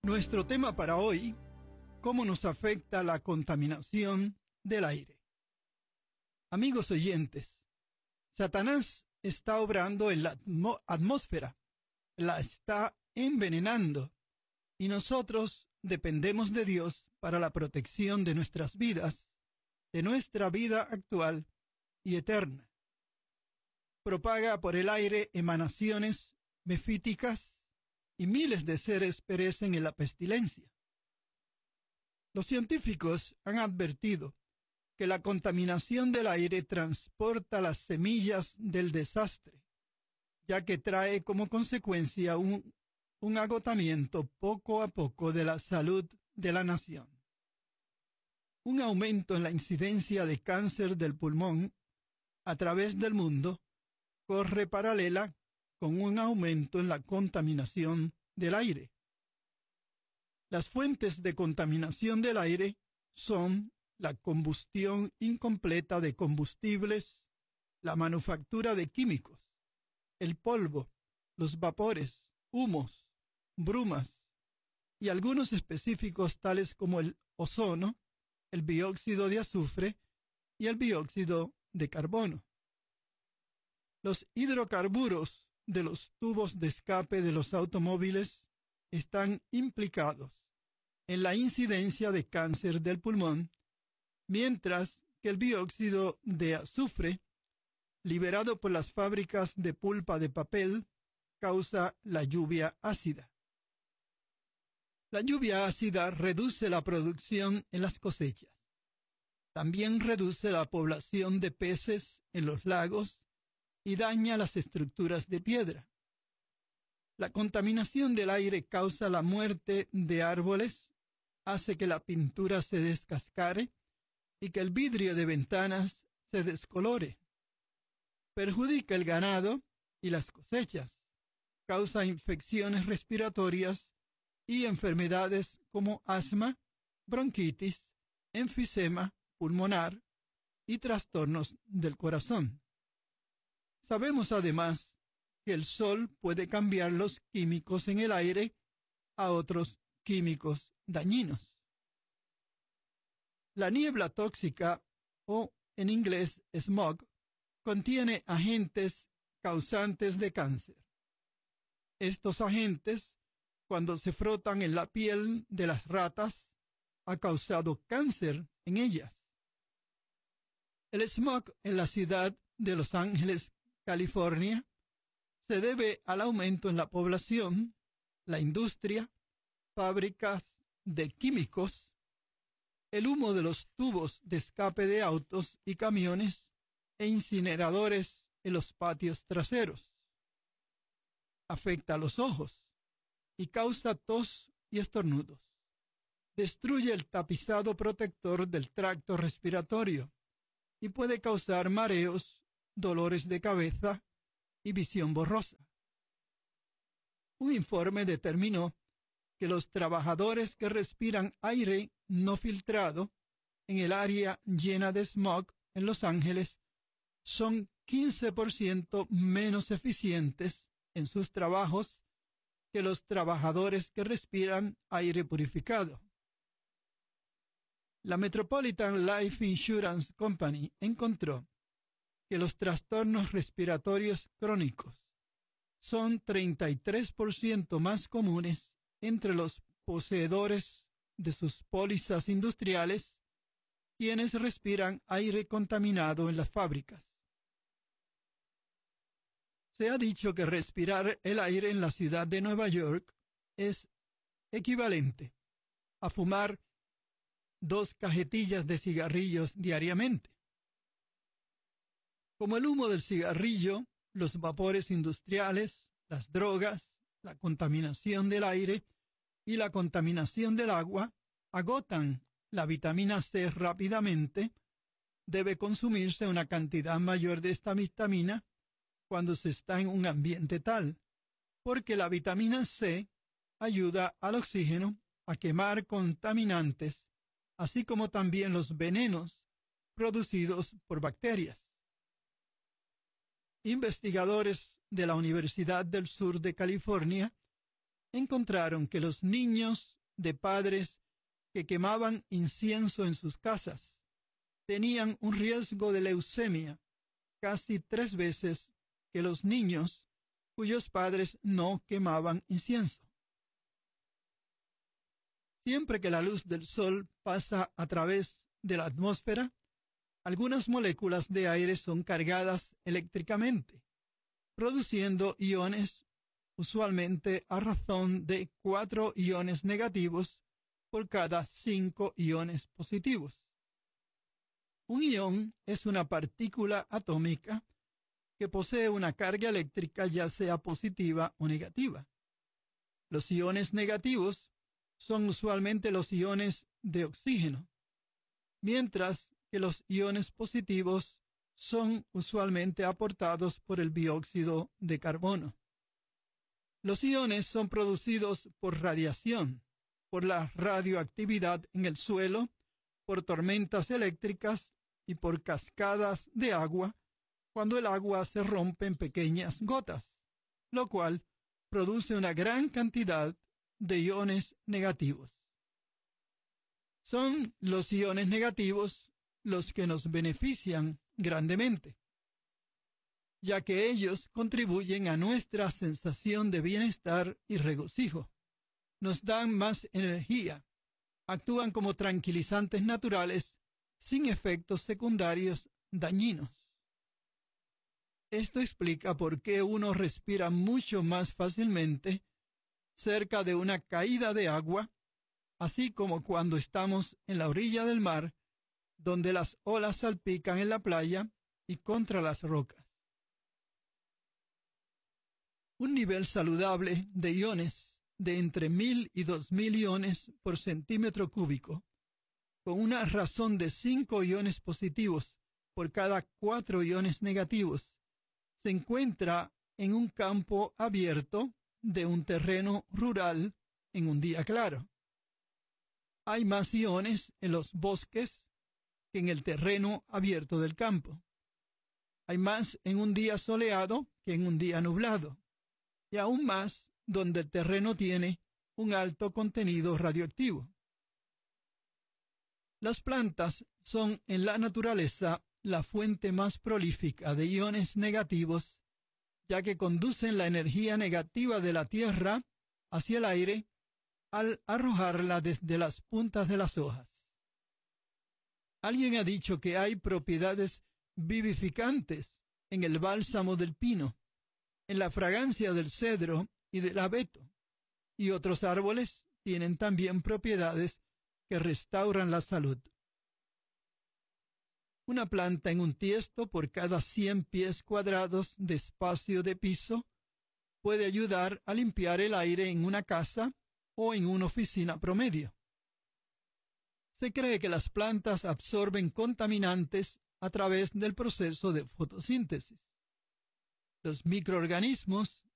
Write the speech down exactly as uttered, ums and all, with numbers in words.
Nuestro tema para hoy, ¿cómo nos afecta la contaminación del aire? Amigos oyentes, Satanás está obrando en la atmo- atmósfera, la está envenenando, y nosotros dependemos de Dios para la protección de nuestras vidas, de nuestra vida actual y eterna. Propaga por el aire emanaciones mefíticas y miles de seres perecen en la pestilencia. Los científicos han advertido que la contaminación del aire transporta las semillas del desastre, ya que trae como consecuencia un, un agotamiento poco a poco de la salud de la nación. Un aumento en la incidencia de cáncer del pulmón a través del mundo corre paralela con un aumento en la contaminación del aire. Las fuentes de contaminación del aire son la combustión incompleta de combustibles, la manufactura de químicos, el polvo, los vapores, humos, brumas y algunos específicos tales como el ozono, el dióxido de azufre y el dióxido de carbono. Los hidrocarburos de los tubos de escape de los automóviles están implicados en la incidencia de cáncer del pulmón, mientras que el dióxido de azufre, liberado por las fábricas de pulpa de papel, causa la lluvia ácida. La lluvia ácida reduce la producción en las cosechas. También reduce la población de peces en los lagos y daña las estructuras de piedra. La contaminación del aire causa la muerte de árboles, hace que la pintura se descascare y que el vidrio de ventanas se descolore. Perjudica el ganado y las cosechas, causa infecciones respiratorias y enfermedades como asma, bronquitis, enfisema pulmonar y trastornos del corazón. Sabemos además que el sol puede cambiar los químicos en el aire a otros químicos dañinos. La niebla tóxica, o en inglés smog, contiene agentes causantes de cáncer. Estos agentes, cuando se frotan en la piel de las ratas, ha causado cáncer en ellas. El smog en la ciudad de Los Ángeles, California, se debe al aumento en la población, la industria, fábricas de químicos, el humo de los tubos de escape de autos y camiones e incineradores en los patios traseros. Afecta a los ojos y causa tos y estornudos. Destruye el tapizado protector del tracto respiratorio y puede causar mareos, dolores de cabeza y visión borrosa. Un informe determinó que los trabajadores que respiran aire no filtrado en el área llena de smog en Los Ángeles son quince por ciento menos eficientes en sus trabajos que los trabajadores que respiran aire purificado. La Metropolitan Life Insurance Company encontró que los trastornos respiratorios crónicos son treinta y tres por ciento más comunes entre los poseedores de sus pólizas industriales, quienes respiran aire contaminado en las fábricas. Se ha dicho que respirar el aire en la ciudad de Nueva York es equivalente a fumar dos cajetillas de cigarrillos diariamente. Como el humo del cigarrillo, los vapores industriales, las drogas, la contaminación del aire y la contaminación del agua agotan la vitamina C rápidamente, debe consumirse una cantidad mayor de esta vitamina cuando se está en un ambiente tal, porque la vitamina C ayuda al oxígeno a quemar contaminantes, así como también los venenos producidos por bacterias. Investigadores de la Universidad del Sur de California encontraron que los niños de padres que quemaban incienso en sus casas tenían un riesgo de leucemia casi tres veces que los niños cuyos padres no quemaban incienso. Siempre que la luz del sol pasa a través de la atmósfera, algunas moléculas de aire son cargadas eléctricamente, produciendo iones, usualmente a razón de cuatro iones negativos por cada cinco iones positivos. Un ion es una partícula atómica que posee una carga eléctrica ya sea positiva o negativa. Los iones negativos son usualmente los iones de oxígeno, mientras que los iones positivos son usualmente aportados por el dióxido de carbono. Los iones son producidos por radiación, por la radioactividad en el suelo, por tormentas eléctricas y por cascadas de agua cuando el agua se rompe en pequeñas gotas, lo cual produce una gran cantidad de iones negativos. Son los iones negativos los que nos benefician grandemente, ya que ellos contribuyen a nuestra sensación de bienestar y regocijo. Nos dan más energía, actúan como tranquilizantes naturales sin efectos secundarios dañinos. Esto explica por qué uno respira mucho más fácilmente cerca de una caída de agua, así como cuando estamos en la orilla del mar, donde las olas salpican en la playa y contra las rocas. Un nivel saludable de iones de entre mil y dos mil iones por centímetro cúbico, con una razón de cinco iones positivos por cada cuatro iones negativos, se encuentra en un campo abierto de un terreno rural en un día claro. Hay más iones en los bosques que en el terreno abierto del campo. Hay más en un día soleado que en un día nublado, y aún más donde el terreno tiene un alto contenido radioactivo. Las plantas son en la naturaleza la fuente más prolífica de iones negativos, ya que conducen la energía negativa de la tierra hacia el aire al arrojarla desde las puntas de las hojas. Alguien ha dicho que hay propiedades vivificantes en el bálsamo del pino, en la fragancia del cedro y del abeto, y otros árboles tienen también propiedades que restauran la salud. Una planta en un tiesto por cada cien pies cuadrados de espacio de piso puede ayudar a limpiar el aire en una casa o en una oficina promedio. Se cree que las plantas absorben contaminantes a través del proceso de fotosíntesis. Los microorganismos